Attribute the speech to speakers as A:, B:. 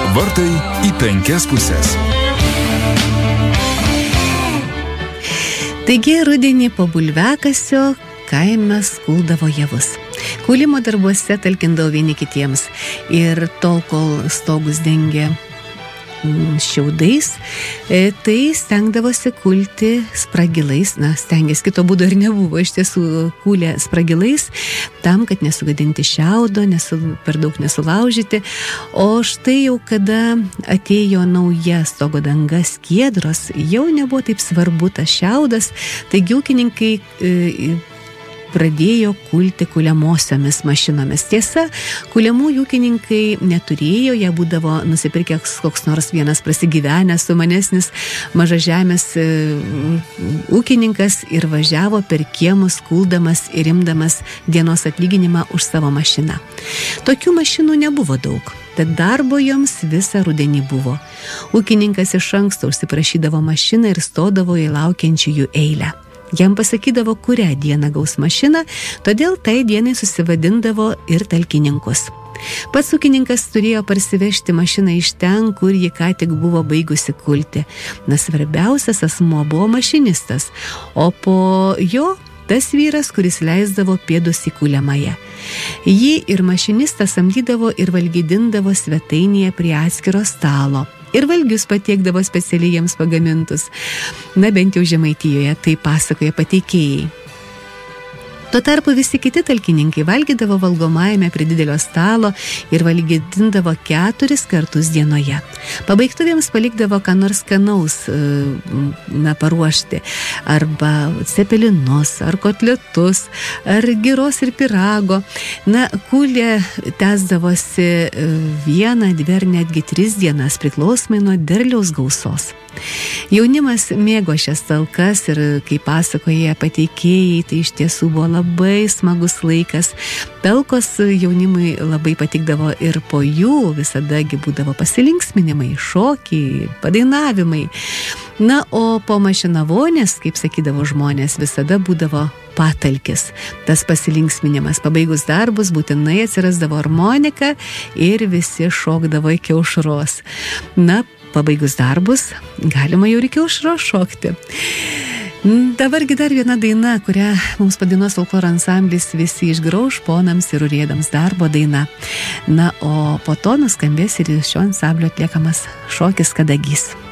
A: Vartai į 5 puses.
B: Taigi rudenį po bulviakasio kaime skuldavo javus. Kūlimo darbuose talkindavo vieni kitiems ir tol, kol stogus dengė šiaudais, tai stengdavosi kulti spragilais, stengės, kito būdo ir nebuvo, iš tiesų kūlė spragilais, tam, kad nesugadinti šiaudo, per daug nesulaužyti, o štai jau kada atėjo nauja stogo danga skiedros, jau nebuvo taip svarbu tas šiaudas, taigi ūkininkai pradėjo kulti kuliamosiomis mašinomis. Tiesa, kuliamų ūkininkai neturėjo, jie būdavo nusipirkę koks nors vienas prasigyvenęs, sumanesnis mažažemės ūkininkas ir važiavo per kiemus kuldamas ir imdamas dienos atlyginimą už savo mašiną. Tokių mašinų nebuvo daug. Tad darbo joms visą rudenį buvo. Ūkininkas iš anksto užsiprašydavo mašiną ir stodavo į laukiančiųjų eilę. Jam pasakydavo, kurią dieną gaus mašiną, todėl tai dienai susivadindavo ir talkininkus. Pats ūkininkas turėjo parsivežti mašiną iš ten, kur ji ką tik buvo baigusi kulti. Svarbiausias asmuo buvo mašinistas, o po jo tas vyras, kuris leisdavo pėdus į kuliamąją. Jį ir mašinistą samdydavo ir valgydindavo svetainėje prie atskiro stalo. Ir valgius patiekdavo specialiai jiems pagamintus. Bent jau Žemaitijoje tai pasakoja pateikėjai. Tuo tarpu visi kiti talkininkai valgydavo valgomajame prie didelio stalo ir valgydindavo 4 kartus dienoje. Pabaigtuvėms palikdavo ką nors skanaus paruošti, arba cepelinus, ar kotletus, ar giros ir pirago. Kūlė tęsdavosi 1, 2 ar netgi 3 dienas, priklausomai nuo derliaus gausos. Jaunimas mėgo šias talkas ir, kaip pasakoja pateikėjai, tai iš tiesų buvo labai smagus laikas. Talkos jaunimui labai patikdavo ir po jų visadagi būdavo pasilinksminimai, šokiai, padainavimai. O po mašinavonės, kaip sakydavo žmonės, visada būdavo patalkis. Tas pasilinksminimas. Pabaigus darbus būtinai atsirasdavo harmonika ir visi šokdavo iki aušros. Pabaigus darbus galima jau iki aušros šokti. Dabargi dar viena daina, kurią mums padainuos folkloro ansamblis Visi išgrauš ponams ir urėdams darbo daina. O po to nuskambės ir šio ansamblio atliekamas šokis Kadagys.